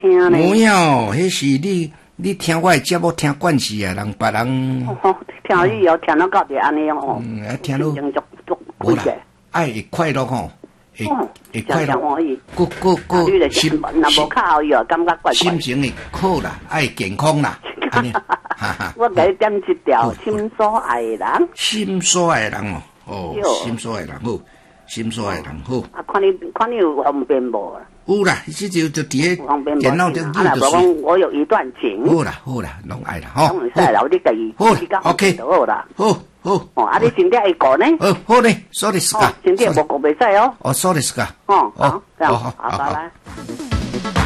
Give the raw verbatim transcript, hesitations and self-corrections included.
听咧。 有影哦，迄是你你听我的节目听惯势啊，人别人。 哦，听你哦，听到到底安尼哦。 嗯，啊，听到。 无啦， 爱会快乐吼，会会快乐。 欢喜。 个个个心，若无较好以后，感觉怪怪。 心情会好啦，爱健康啦。 我给你点一条，心所爱的人。 心所爱的人哦，哦，心所爱的人好，心所爱的人好。 啊，看你看你有方便无？ 有啦，这就就伫个电脑就啊，若无讲我有一段情。 好啦好啦，拢爱啦吼。 好，好，你家己。 好 ，OK， 好啦。 好好。 哦，啊，你身体会顾呢？ 好，好呢，そうですか。 身体无顾袂使哦。 哦，そうですか。 哦，好， 好， 好，好，拜拜。